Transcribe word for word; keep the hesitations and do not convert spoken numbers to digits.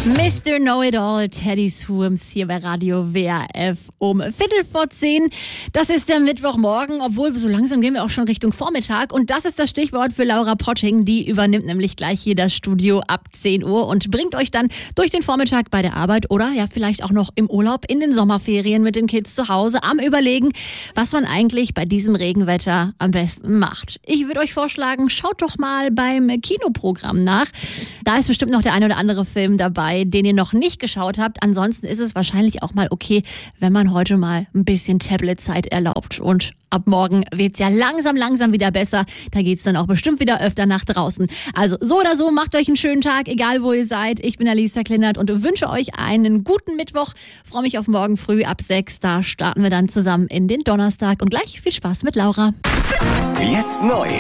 Mister Know-It-All, Teddy Swims hier bei Radio W R F um Viertel vor zehn. Das ist der Mittwochmorgen, obwohl so langsam gehen wir auch schon Richtung Vormittag. Und das ist das Stichwort für Laura Potting. Die übernimmt nämlich gleich hier das Studio ab zehn Uhr und bringt euch dann durch den Vormittag bei der Arbeit oder ja vielleicht auch noch im Urlaub, in den Sommerferien mit den Kids zu Hause am Überlegen, was man eigentlich bei diesem Regenwetter am besten macht. Ich würde euch vorschlagen, schaut doch mal beim Kinoprogramm nach. Da ist bestimmt noch der ein oder andere Film dabei, den ihr noch nicht geschaut habt. Ansonsten ist es wahrscheinlich auch mal okay, wenn man heute mal ein bisschen Tablet-Zeit erlaubt. Und ab morgen wird's ja langsam, langsam wieder besser. Da geht's dann auch bestimmt wieder öfter nach draußen. Also so oder so, macht euch einen schönen Tag, egal wo ihr seid. Ich bin Alisa Kleinert und wünsche euch einen guten Mittwoch. Freue mich auf morgen früh ab sechs. Da starten wir dann zusammen in den Donnerstag. Und gleich viel Spaß mit Laura. Jetzt neu.